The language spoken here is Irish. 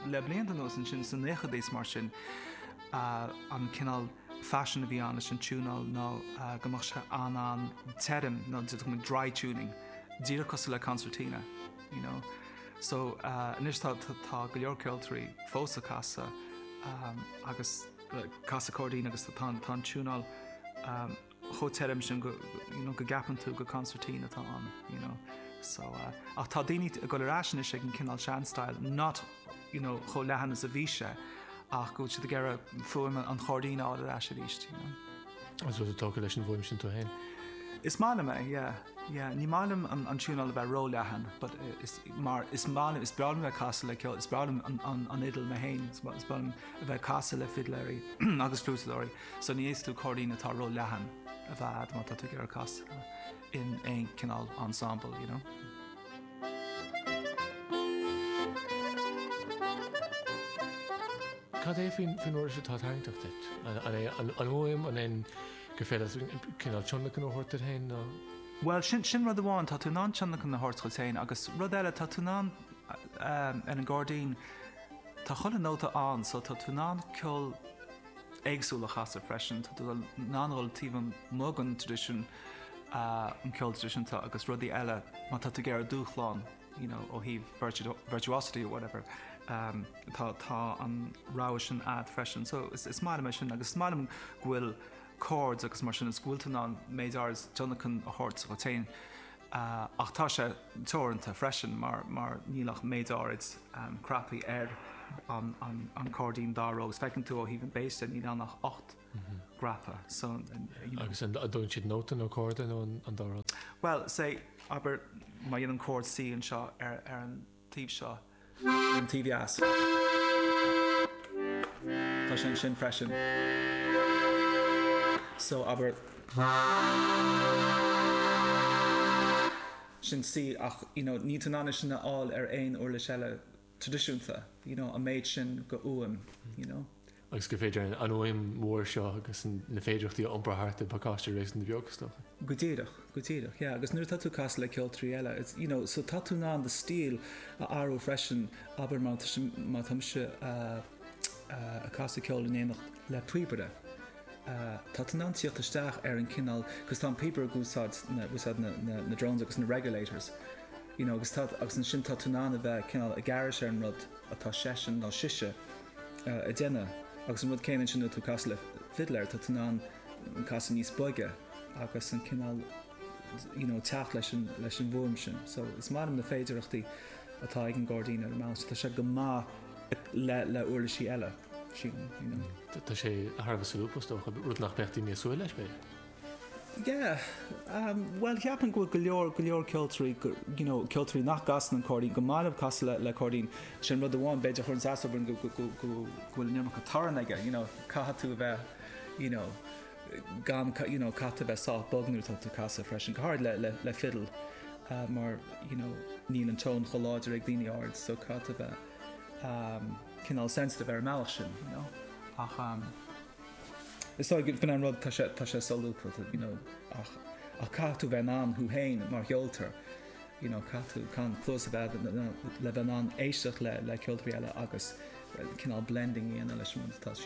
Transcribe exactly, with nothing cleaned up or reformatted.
le blianta nó san sin san nécha dééis mar sin an cinál fashion a bhí anna sin túúnal nó gomach se an an terim nó go dry tuning díra cos le concertina, you know. So inis tá tá go leor ceoltarí fósa casa agus casa cordín agus tá tá túúnal cho terim sin go gapan tú go concertina tá an, you know. So ach tá daoine go leráisina sé an cinál seanstyle not, you know, cho lehanana a bhí sé ach go si a ggéire fuim an chordín á a sé ríist, you know. As was tá leis an bhfuim sin tú hain. Is mála me, yeah. Yeah, ní málam an an túúnal a bheith ró lehan, but is mar is málam is bralam bheith casa le ceol, is bralam an an an idal me hain, is bralam a bheith casa le fiddléirí agus flútadóirí, so ní éis tú cordín atá ró lehan a bheith má tá tú ggéir casa in ein cinál ensemble, you know. Cad é fin fin orisi tá taingtach dit? An óim an ein go féad cinál tionlach an óhortar hain nó? Well, sin sin rud amháin tá tú ná tionlach an óhort chuiltéin agus rud eile tá tú ná in an Gordín tá chula nóta an, so tá tú ná ceol éagsúla chasa freisin, tá tú náhil tíbhan mógan tradition an ceol traditionta agus rudí eile má tá tú ggéir dúchláán, you know, ó híh virtuosity or whatever. Um, tá tá an rá sin ad freisin, so is is mála sin agus mála ghfuil chords agus mar sin is gúiltain an méidáras Jonathan a hort go tain ach tá sé toranta freisin mar mar nílach méidáid um, crapaí air an an an cordín dárógus fecinn tú ó híhann béiste ní an nach ocht grappa, so you know. Agus an a dún siad nóta nó corda nó an dáró? Well, say aber má dhéann an chord sí an seo ar ar an tíb seo an T V S. Tá sin sin freisin. So aber sin si ach, you know, ní tú ná sin all ar ein or le selle tradiisiúnta, you know, a méid sin go uam, you know. Agus go féidir an óim mór seo agus na féidirochtaí iompairtha bacáiste rééis na bheogus. Go tíadach, go tíadach, yeah, agus nuair tá tú casa le ceoltarí eile, it's, you know, so tá tú ná an the stíl a áú freisin aber má tá se a casa ceol in éanacht le puibere. Uh, tá tú ná tíochttasteach ar an cinál, cos tá an paper gúsáid na, na, na, na drones agus na regulators. You know, agus tá agus an sin tá tú ná a bheith cinál a garis ar an rud atá sesin ná siise uh, a déine. Agus an rud céann sin tú casa le fiddler, tá tú ná an casa níos buige agus an cinál, you know, teach leis an leis an bhuaim sin. So is málam na féidireachtaí atá ag an Gordín ar más, tá sé go má le le uirlisí eile. You know. Tá sé athbh súlúpastócha rud nach bechtí níos súil leis bé? Yeah, um, well, ceapan go go leor go leor ceoltarí, you know, ceoltarí nach gasan an cordín, go máileh casa le, le cordín, sin rud amháin beidir chun zasabann go go go bhfuil neamach a taran aige, you know, caithe tú bheith, you know, gan, you know, caithe bheith sách bognú tá tú casa freisin, go hard le, le, le fiddle, uh, mar, you know, níl an tón choláidir ag daoine ard, so caithe bheith um, cinál sensitive ar meach sin, you know, ach um, is so good fin an rud tá sé tá sé solúpa, you know, ach ach catú bheith an hu hain mar heoltar, you know, catú can close bheith le bheith an éisteach le le ceoltarí eile agus cinál blending íana leis tá